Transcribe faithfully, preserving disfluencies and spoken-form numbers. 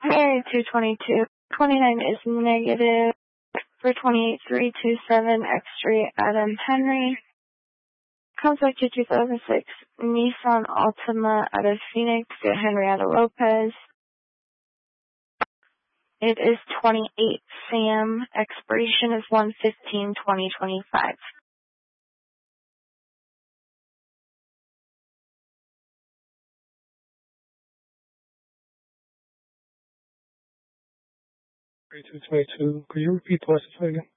Area two twenty-two. twenty-nine is negative for twenty-eight three two seven X Street, Adam Henry. Comes back to two thousand six Nissan Altima out of Phoenix to Henrietta Lopez. It is twenty-eight Sam. Expiration is one fifteen twenty twenty-five. two twenty-two. Could you repeat the license plate again?